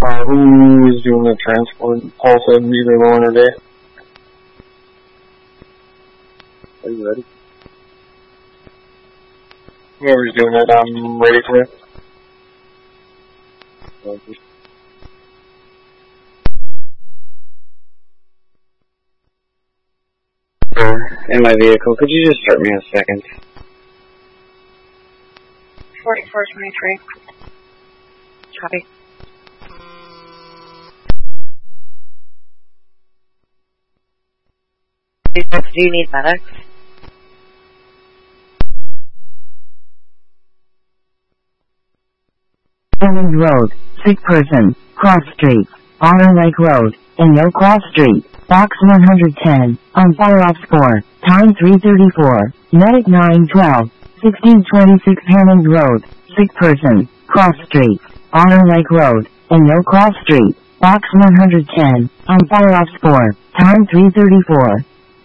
Who's doing the transport? Paul said either Lauren or Dave. Are you ready? Whoever's doing it, I'm ready for it. In my vehicle, could you just start me a second? 4423. Copy. Do you need medics? Hammond Road, sick person, cross street, Honor Lake Road, and No Cross Street, box 110, on fire off score, time 3:34, medic 912, 1626 Hammond Road, sick person, cross street, Honor Lake Road, and No Cross Street, box 110, on fire off score, time 3:34.